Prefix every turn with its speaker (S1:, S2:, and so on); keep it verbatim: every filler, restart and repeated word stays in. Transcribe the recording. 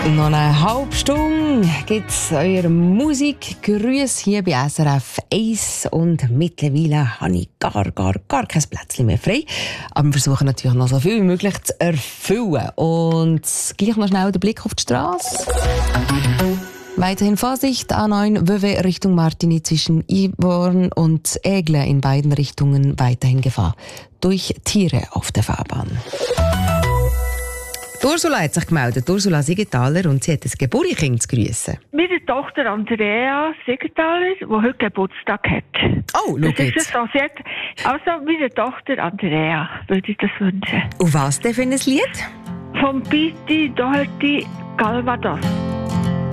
S1: Noch eine halbe Stunde gibt es eure Musikgrüße hier bei S R F eins und mittlerweile habe ich gar, gar, gar kein Plätzchen mehr frei. Aber wir versuchen natürlich noch so viel wie möglich zu erfüllen. Und gleich noch schnell den Blick auf die Straße. Weiterhin Vorsicht, A neun Wöwe Richtung Martini zwischen Iborn und Ägle in beiden Richtungen weiterhin Gefahr durch Tiere auf der Fahrbahn. Ursula hat sich gemeldet, Ursula Siegenthaler, und sie hat ein Geburtskind zu grüssen.
S2: Meine Tochter Andrea Siegenthaler, die heute Geburtstag hat.
S1: Oh, schau jetzt.
S2: Das ist so. Sie hat, also meine Tochter Andrea würde ich das wünschen.
S1: Und was denn für ein Lied?
S2: Vom Pitti Doherty Calvados.